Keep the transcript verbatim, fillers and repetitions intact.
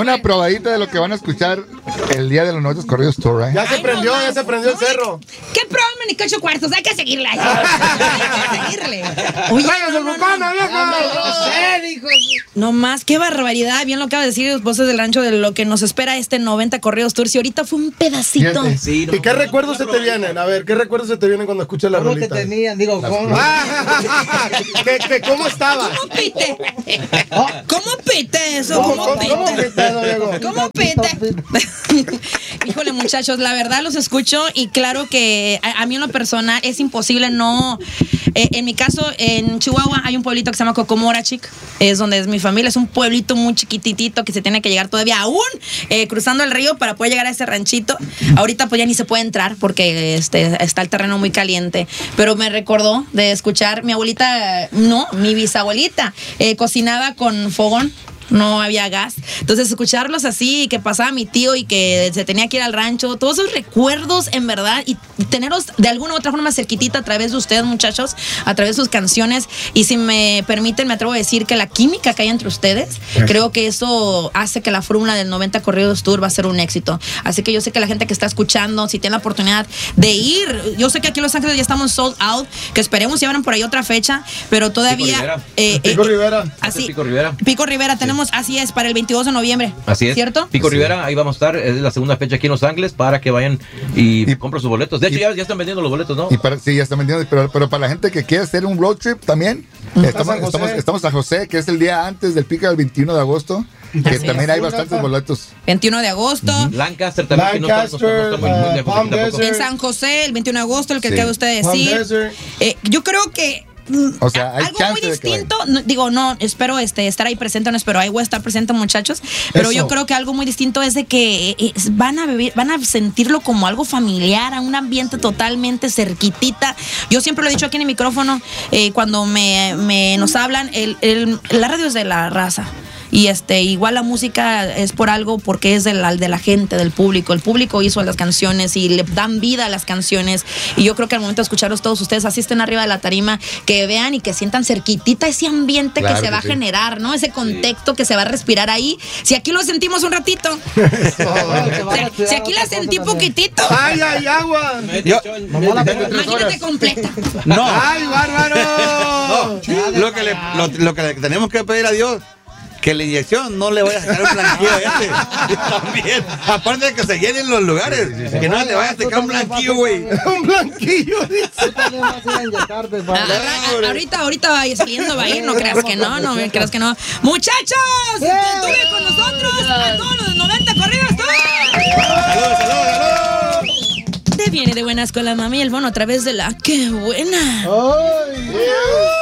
una probadita de lo que van a escuchar el día de los noventas corridos tour, ¿eh? Ya se Ay, prendió, no, ya se prendió el cerro. ¿Qué promo, ni ocho cuartos? Hay que seguirla. Hay que seguirle. Oye, no, no, no, vieja! no más, qué barbaridad. Bien lo acaba de decir los voces del rancho de lo que nos espera este noventa corridos tour. Si ahorita fue un pedacito. Fíjate. Sí, no, ¿Y qué recuerdos se te vienen? A ver, ¿qué recuerdos se te vienen cuando escuchas la ¿Cómo te rolita? tenían? Digo, ¿cómo? Ah, ¿qué, qué, ¿Cómo estaba? ¿Cómo pite? ¿Cómo pite eso? ¿Cómo, ¿Cómo cómo, cómo pite? pite, don Diego? ¿Cómo pite? Híjole, muchachos, la verdad los escucho y claro que a, a mí en lo personal es imposible no... Eh, en mi caso, en Chihuahua hay un pueblito que se llama Cocomorachic, es donde es mi familia, es un pueblito muy chiquititito que se tiene que llegar todavía aún eh, cruzando el río para poder llegar a ese ranchito. Ahorita pues ya ni se puede entrar porque este, está el terreno muy caliente, pero me recordó de escuchar mi abuelita, no, mi bisabuelita, eh, cocinaba con fogón. No había gas. Entonces, escucharlos así, que pasaba mi tío y que se tenía que ir al rancho, todos esos recuerdos, en verdad, y tenerlos de alguna u otra forma cerquitita a través de ustedes, muchachos, a través de sus canciones. Y si me permiten, me atrevo a decir que la química que hay entre ustedes, creo que eso hace que la fórmula del noventa Corridos Tour va a ser un éxito. Así que yo sé que la gente que está escuchando, si tiene la oportunidad de ir, yo sé que aquí en Los Ángeles ya estamos sold out, que esperemos si abran por ahí otra fecha, pero todavía... Pico Rivera. eh, Pico eh, Rivera. Así, Pico Rivera. Pico Rivera, tenemos, así es, para el veintidós de noviembre. Así es. ¿Cierto? Pico Sí. Rivera, ahí vamos a estar. Es la segunda fecha aquí en Los Ángeles para que vayan y, Y- compren sus boletos. De hecho, y- ya, ya están vendiendo los boletos, ¿no? Y para, sí, ya está vendiendo, pero, pero para la gente que quiere hacer un road trip también, estamos, San José. estamos, estamos a José, que es el día antes del pico del veintiuno de agosto, que Así también es. hay bastantes boletos. veintiuno de agosto. Lancaster también, que no está, no está- no está muy, muy Lancaster, lejos uh, aquí Palm tampoco. Desert. En San José, el veintiuno de agosto, el que Sí. acaba usted de Palm decir. Desert. Eh, yo creo que mm, O sea, hay algo chance muy de que distinto, no, digo, no, espero este, estar ahí presente, no espero, ahí voy a estar presente, muchachos, pero Eso. yo creo que algo muy distinto es de que eh, van a vivir, van a sentirlo como algo familiar, a un ambiente totalmente cerquitita. Yo siempre lo he dicho aquí en el micrófono, eh, cuando me, me nos hablan, el, el- la radio es de la raza. Y este, igual la música es por algo, porque es de la, de la gente, del público. El público hizo las canciones y le dan vida a las canciones. Y yo creo que al momento de escucharlos todos ustedes, así estén arriba de la tarima, que vean y que sientan cerquitita ese ambiente Claro que se que va sí. a generar, ¿no? Ese contexto que se va a respirar ahí. Si aquí lo sentimos un ratito, si, si aquí la sentí poquitito, ¡Ay, ay, agua! Yo, imagínate completa. no, ¡Ay, bárbaro! lo que, le, lo, lo que le tenemos que pedir a Dios, que la inyección no le vaya a sacar un blanquillo a este. También. Aparte de que se llenen los lugares, que no le vaya a sacar un blanquillo, güey. Un blanquillo, dice. Ah, ah, ahorita, ahorita va a ir saliendo, va a ir, no creas que no, no creas que no. Muchachos, estuve con nosotros a todos los noventa corridos. Saludos, saludos, saludos. Te viene de buenas con la mami y el bono a través de la ¡Qué buena! ¡Ay!